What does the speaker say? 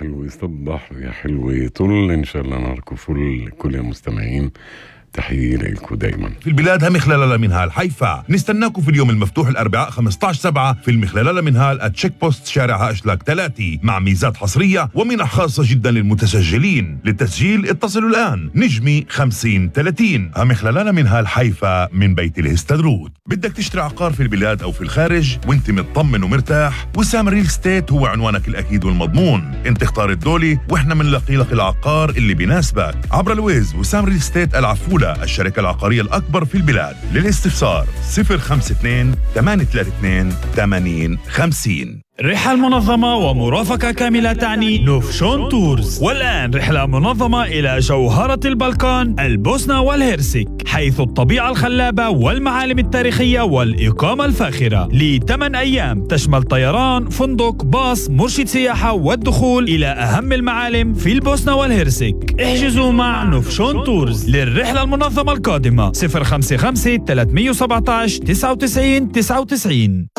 حلو، يصبحوا يا حلو طول إن شاء الله نهاركم فل. كل المستمعين تحية لكم دايما. في البلاد هم مخللة لمنهال حيفا، نستناكم في اليوم المفتوح الأربعاء 15/7 في المخللة لمنهال @تشيك بوست شارع هاشلاك 3 مع ميزات حصرية ومنح خاصة جدا للمتسجلين. للتسجيل اتصلوا الآن نجمي 5030. هم مخللة لمنهال حيفا من بيت الهستدروت. بدك تشتري عقار في البلاد أو في الخارج وانت مطمن ومرتاح؟ وسام ريل ستيت هو عنوانك الأكيد والمضمون. انت اختار الدولي واحنا منلاقي لك العقار اللي بيناسبك عبر الويز. وسام ريل ستيت العفولة، الشركة العقارية الأكبر في البلاد. للاستفسار 052 832 8050. رحلة منظمة ومرافقة كاملة تعني نوفشون تورز. والآن رحلة منظمة إلى جوهرة البلقان البوسنة والهرسك، حيث الطبيعة الخلابة والمعالم التاريخية والإقامة الفاخرة ل8 أيام تشمل طيران، فندق، باص، مرشد سياحة والدخول إلى أهم المعالم في البوسنة والهرسك. احجزوا مع نوفشون تورز للرحلة المنظمة القادمة 055 317 99 99.